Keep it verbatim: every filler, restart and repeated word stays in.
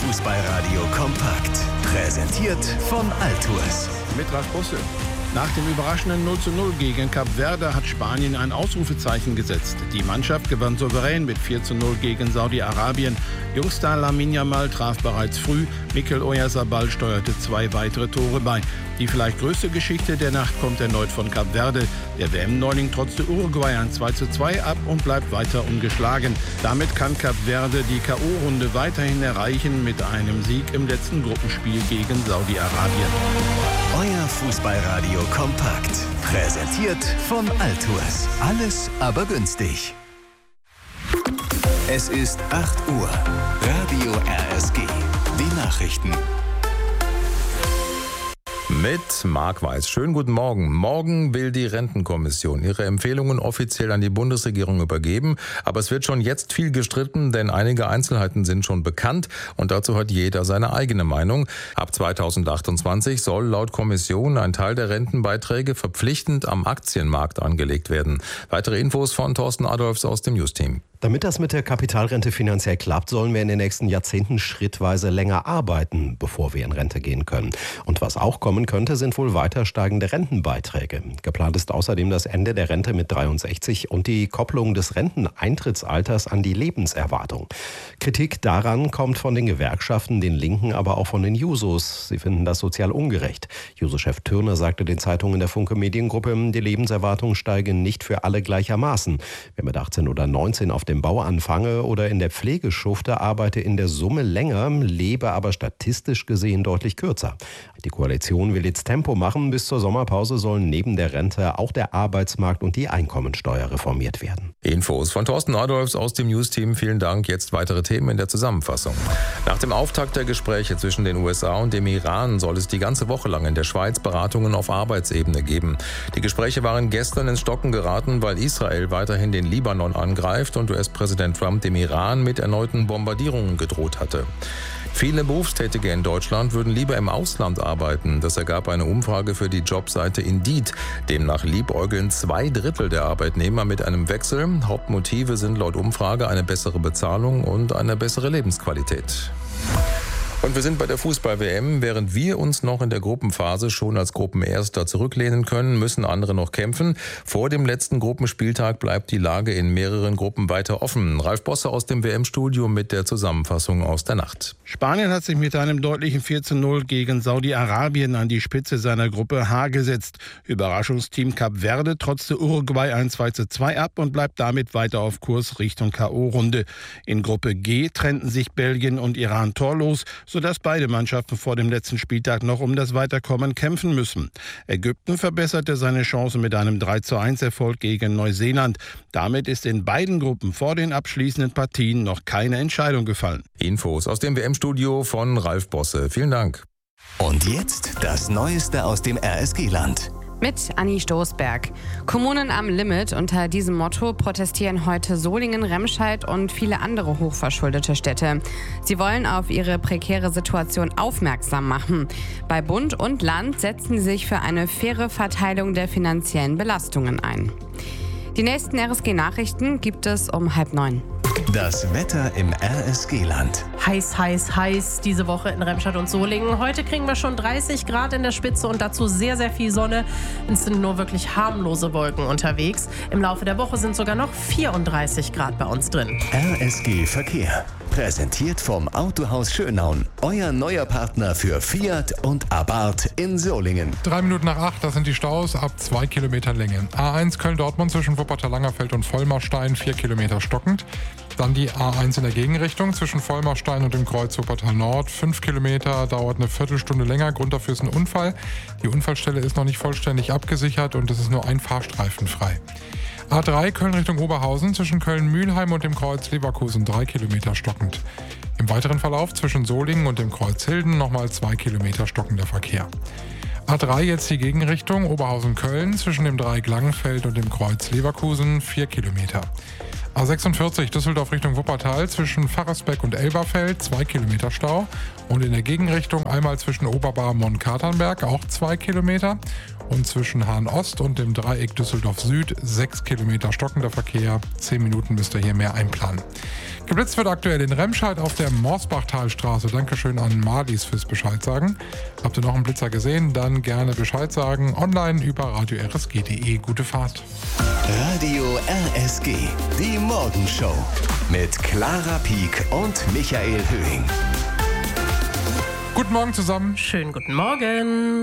Fußballradio kompakt. Präsentiert von Altours. Mit Ralf Bosse. Nach dem überraschenden null zu null gegen Kap Verde hat Spanien ein Ausrufezeichen gesetzt. Die Mannschaft gewann souverän mit vier zu null gegen Saudi-Arabien. Jungstar Lamine Yamal traf bereits früh. Mikel Oyarzabal steuerte zwei weitere Tore bei. Die vielleicht größte Geschichte der Nacht kommt erneut von Kap Verde. Der W M-Neuling trotzte Uruguay ein zwei zu zwei ab und bleibt weiter ungeschlagen. Damit kann Kap Verde die K O-Runde weiterhin erreichen mit einem Sieg im letzten Gruppenspiel gegen Saudi-Arabien. Euer Fußballradio kompakt. Präsentiert von Altours. Alles aber günstig. Es ist acht Uhr. Radio R S G. Die Nachrichten. Mit Marc Weiß. Schönen guten Morgen. Morgen will die Rentenkommission ihre Empfehlungen offiziell an die Bundesregierung übergeben. Aber es wird schon jetzt viel gestritten, denn einige Einzelheiten sind schon bekannt und dazu hat jeder seine eigene Meinung. Ab zweitausendachtundzwanzig soll laut Kommission ein Teil der Rentenbeiträge verpflichtend am Aktienmarkt angelegt werden. Weitere Infos von Thorsten Adolfs aus dem News-Team. Damit das mit der Kapitalrente finanziell klappt, sollen wir in den nächsten Jahrzehnten schrittweise länger arbeiten, bevor wir in Rente gehen können. Und was auch kommen könnte, sind wohl weiter steigende Rentenbeiträge. Geplant ist außerdem das Ende der Rente mit dreiundsechzig und die Kopplung des Renteneintrittsalters an die Lebenserwartung. Kritik daran kommt von den Gewerkschaften, den Linken, aber auch von den Jusos. Sie finden das sozial ungerecht. Juso-Chef Thürner sagte den Zeitungen der Funke Mediengruppe, die Lebenserwartung steige nicht für alle gleichermaßen. Wer mit achtzehn oder neunzehn auf dem Bau anfange oder in der Pflege schufte, arbeite in der Summe länger, lebe aber statistisch gesehen deutlich kürzer. Die Koalition will jetzt Tempo machen. Bis zur Sommerpause sollen neben der Rente auch der Arbeitsmarkt und die Einkommensteuer reformiert werden. Infos von Thorsten Adolfs aus dem News-Team. Vielen Dank. Jetzt weitere Themen in der Zusammenfassung. Nach dem Auftakt der Gespräche zwischen den U S A und dem Iran soll es die ganze Woche lang in der Schweiz Beratungen auf Arbeitsebene geben. Die Gespräche waren gestern ins Stocken geraten, weil Israel weiterhin den Libanon angreift und U S-Präsident Trump dem Iran mit erneuten Bombardierungen gedroht hatte. Viele Berufstätige in Deutschland würden lieber im Ausland arbeiten. Das ergab eine Umfrage für die Jobseite Indeed. Demnach liebäugeln zwei Drittel der Arbeitnehmer mit einem Wechsel. Hauptmotive sind laut Umfrage eine bessere Bezahlung und eine bessere Lebensqualität. Und wir sind bei der Fußball-W M. Während wir uns noch in der Gruppenphase schon als Gruppenerster zurücklehnen können, müssen andere noch kämpfen. Vor dem letzten Gruppenspieltag bleibt die Lage in mehreren Gruppen weiter offen. Ralf Bosse aus dem W M-Studio mit der Zusammenfassung aus der Nacht. Spanien hat sich mit einem deutlichen vier zu null gegen Saudi-Arabien an die Spitze seiner Gruppe H gesetzt. Überraschungsteam Kap Verde trotzte Uruguay ein zwei zu zwei ab und bleibt damit weiter auf Kurs Richtung K O-Runde. In Gruppe G trennten sich Belgien und Iran torlos, sodass beide Mannschaften vor dem letzten Spieltag noch um das Weiterkommen kämpfen müssen. Ägypten verbesserte seine Chancen mit einem drei zu eins Erfolg gegen Neuseeland. Damit ist in beiden Gruppen vor den abschließenden Partien noch keine Entscheidung gefallen. Infos aus dem W M-Studio von Ralf Bosse. Vielen Dank. Und jetzt das Neueste aus dem R S G-Land. Mit Anni Stoßberg. Kommunen am Limit. Unter diesem Motto protestieren heute Solingen, Remscheid und viele andere hochverschuldete Städte. Sie wollen auf ihre prekäre Situation aufmerksam machen. Bei Bund und Land setzen sie sich für eine faire Verteilung der finanziellen Belastungen ein. Die nächsten R S G-Nachrichten gibt es um halb neun. Das Wetter im R S G-Land. Heiß, heiß, heiß diese Woche in Remscheid und Solingen. Heute kriegen wir schon dreißig Grad in der Spitze und dazu sehr, sehr viel Sonne. Es sind nur wirklich harmlose Wolken unterwegs. Im Laufe der Woche sind sogar noch vierunddreißig Grad bei uns drin. R S G Verkehr. Präsentiert vom Autohaus Schönaun. Euer neuer Partner für Fiat und Abarth in Solingen. Drei Minuten nach acht, das sind die Staus ab zwei Kilometer Länge. A eins Köln-Dortmund zwischen Wuppertal-Langerfeld und Vollmarstein, vier Kilometer stockend. Dann die A eins in der Gegenrichtung zwischen Vollmarstein und dem Kreuz Wuppertal-Nord. Fünf Kilometer, dauert eine Viertelstunde länger. Grund dafür ist ein Unfall. Die Unfallstelle ist noch nicht vollständig abgesichert und es ist nur ein Fahrstreifen frei. A drei Köln Richtung Oberhausen zwischen Köln-Mülheim und dem Kreuz Leverkusen drei Kilometer stockend. Im weiteren Verlauf zwischen Solingen und dem Kreuz Hilden nochmal zwei Kilometer stockender Verkehr. A drei jetzt die Gegenrichtung Oberhausen-Köln zwischen dem Dreieck Langenfeld und dem Kreuz Leverkusen vier Kilometer. A sechsundvierzig Düsseldorf Richtung Wuppertal zwischen Pfarrersbeck und Elberfeld, zwei Kilometer Stau. Und in der Gegenrichtung einmal zwischen Oberbarm und Katernberg, auch zwei Kilometer. Und zwischen Hahn-Ost und dem Dreieck Düsseldorf-Süd, sechs Kilometer stockender Verkehr. Zehn Minuten müsst ihr hier mehr einplanen. Geblitzt wird aktuell in Remscheid auf der Morsbachtalstraße. Dankeschön an Marlies fürs Bescheid sagen. Habt ihr noch einen Blitzer gesehen? Dann gerne Bescheid sagen. Online über radio r s g punkt d e. Gute Fahrt. Radio R S G, die Morgenshow mit Clara Pieck und Michael Höhing. Guten Morgen zusammen. Schönen guten Morgen.